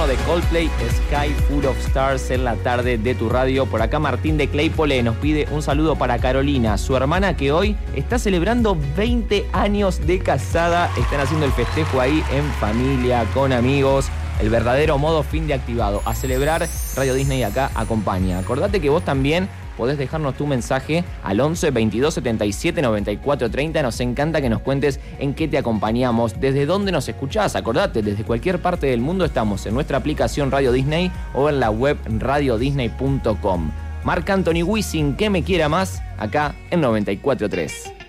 eterno de Coldplay, Sky Full of Stars en la tarde de tu radio. Por acá Martín de Claypole nos pide un saludo para Carolina, su hermana que hoy está celebrando 20 años de casada. Están haciendo el festejo ahí en familia, con amigos. El verdadero modo fin de activado. A celebrar, Radio Disney acá acompaña. Acordate que vos también podés dejarnos tu mensaje al 11 22 77 94 30. Nos encanta que nos cuentes en qué te acompañamos, desde dónde nos escuchás. Acordate, desde cualquier parte del mundo estamos en nuestra aplicación Radio Disney o en la web radiodisney.com. Marc Anthony Wisin, que me quiera más, acá en 94.3.